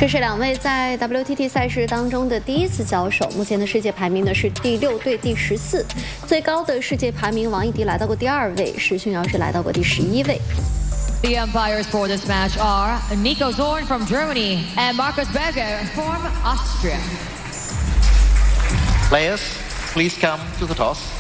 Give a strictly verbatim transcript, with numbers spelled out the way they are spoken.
这是两位在 W T T 赛事当中的第一次交手，目前的世界排名呢是第六对第十四，最高的世界排名王艺迪来到过第二位，石俊尧是来到过第十一位。 The umpires for this match are Nico Zorn from Germany and Markus Berger from Austria. Players, please come to the toss.